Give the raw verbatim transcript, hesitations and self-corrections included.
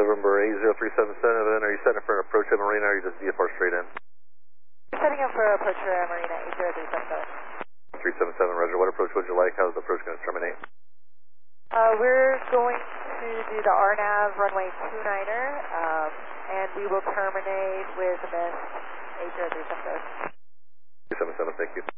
November eight zero three seven seven, are you setting up for an approach at Marina or are you just V F R straight in? Setting up for approach at Marina eight zero three seven seven. three seven seven, Roger. What approach would you like? How's the approach going to terminate? Uh, we're going to do the R NAV runway two niner, um, and we will terminate with mist eight zero three seven seven. three seven seven, thank you.